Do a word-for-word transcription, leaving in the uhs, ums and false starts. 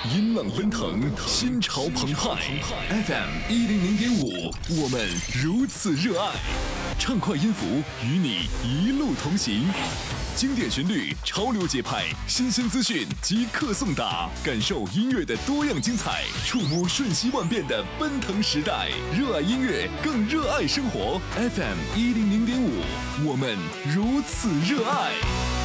音浪奔腾，心潮澎湃。F M 一零零点五，我们如此热爱。畅快音符与你一路同行，经典旋律、潮流节拍、新鲜资讯即刻送达，感受音乐的多样精彩，触摸瞬息万变的奔腾时代。热爱音乐，更热爱生活。F M 一零零点五，我们如此热爱。